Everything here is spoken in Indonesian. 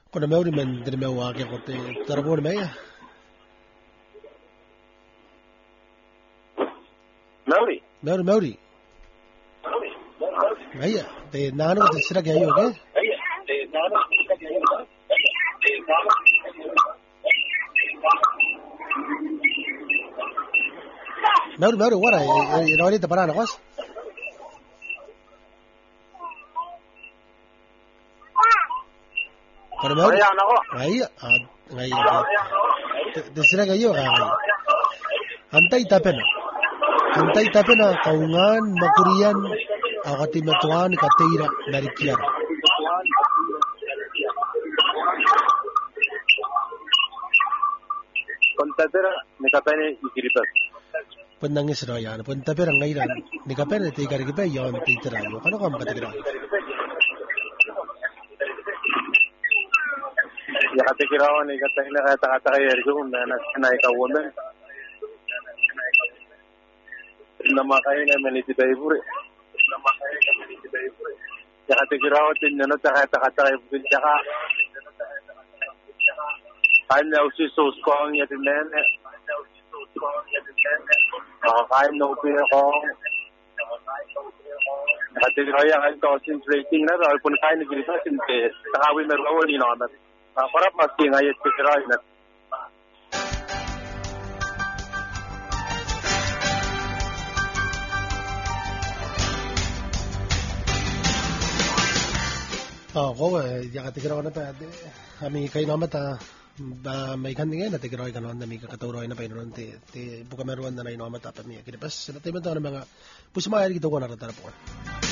Kuna meuri men dire meu ake kote tarabone meia. Meuri. Meia. Te nano te sira ke ayo ke? Meuri wara e ahorita parana kos. Para meuri. Meia. Te sira ke ayo ka. Antai tapena kaungan makurian akati matuan kateira dari kiara. Kontadera nikapene ikiripas. Pendangis royan, pentapera ngairan. Nikapene te ikarikipe yon te iterayo. Kano kam kategira. Ya katekirawan nikatena kata-kata yergo na ikawomen. Nama kaya na meniti daibure. Ya katekirawan tin nano kata-kata ibun jaka. Kain na usi sos ko ang yatimen. Kain na upi ako. Katekirawan ang concentrating na dahil pun kain na girita sinte. Takawin na rawan ni naman. Para pasti ngayat katekirawan na. Ko ya katekirawan na pa. Kami kayo naman ta. May kaningin na tigiroy kanon na may kakaturoy na painuron ti buka meruan na naino matapa mi kiripas sa tayo mga pusmaya dito ko na ratara po.